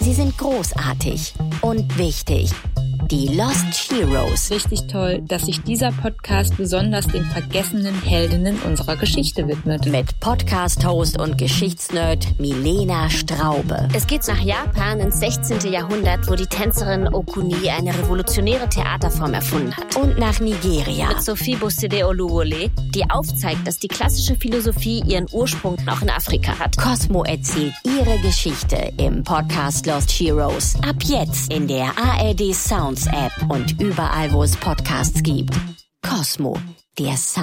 Sie sind großartig und wichtig. Die Lost Heroes. Richtig toll, dass sich dieser Podcast besonders den vergessenen Heldinnen unserer Geschichte widmet. Mit Podcast-Host und Geschichtsnerd Milena Straube. Es geht nach Japan ins 16. Jahrhundert, wo die Tänzerin Okuni eine revolutionäre Theaterform erfunden hat. Und nach Nigeria. Mit Sophie Bosede Oluwole, die aufzeigt, dass die klassische Philosophie ihren Ursprung auch in Afrika hat. Cosmo erzählt ihre Geschichte im Podcast Lost Heroes. Ab jetzt in der ARD Sounds App und überall, wo es Podcasts gibt. Cosmo, der Sound.